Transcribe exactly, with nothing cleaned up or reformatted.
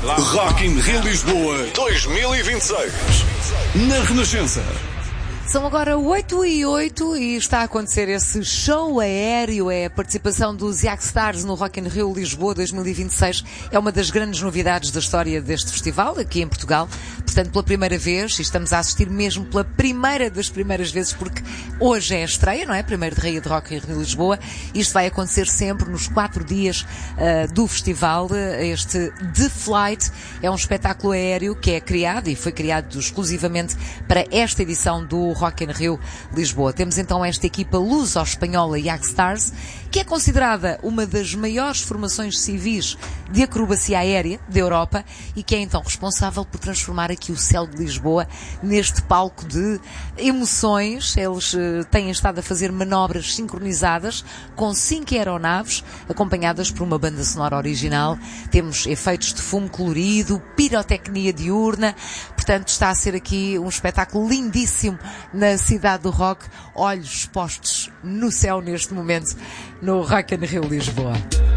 Rock in Rio Lisboa dois mil e vinte e seis. Na Renascença. São agora oito e oito e está a acontecer esse show aéreo, é a participação dos Yackstars no Rock in Rio Lisboa dois mil e vinte e seis. É uma das grandes novidades da história deste festival, aqui em Portugal. Portanto, pela primeira vez, e estamos a assistir mesmo pela primeira das primeiras vezes, porque hoje é a estreia, não é? Primeiro de Raia de Rock in Rio Lisboa. Isto vai acontecer sempre nos quatro dias uh, do festival. Este The Flight é um espetáculo aéreo que é criado e foi criado exclusivamente para esta edição do Rock in Rio Lisboa. Temos então esta equipa luso-espanhola Yackstars, que é considerada uma das maiores formações civis de acrobacia aérea da Europa e que é então responsável por transformar aqui o céu de Lisboa neste palco de emoções. Eles uh, têm estado a fazer manobras sincronizadas com cinco aeronaves, acompanhadas por uma banda sonora original. Temos efeitos de fumo colorido, pirotecnia diurna. Portanto, está a ser aqui um espetáculo lindíssimo na cidade do rock. Olhos postos no céu neste momento no Rock in Rio Lisboa.